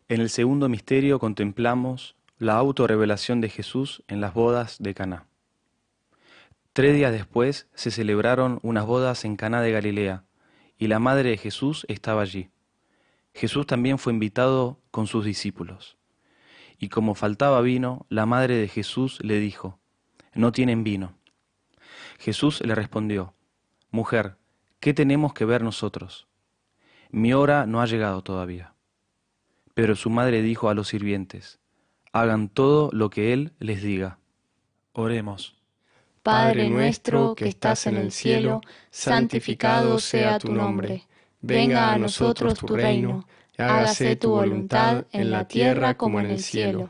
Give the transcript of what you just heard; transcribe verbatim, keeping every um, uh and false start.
En el segundo misterio contemplamos la autorrevelación de Jesús en las bodas de Caná. Tres días después se celebraron unas bodas en Caná de Galilea, y la madre de Jesús estaba allí. Jesús también fue invitado con sus discípulos. Y como faltaba vino, la madre de Jesús le dijo: «No tienen vino». Jesús le respondió: «Mujer, ¿qué tenemos que ver nosotros? Mi hora no ha llegado todavía». Pero su madre dijo a los sirvientes: «Hagan todo lo que él les diga». Oremos. Padre nuestro que estás en el cielo, santificado sea tu nombre. Venga a nosotros tu reino. Hágase tu voluntad en la tierra como en el cielo.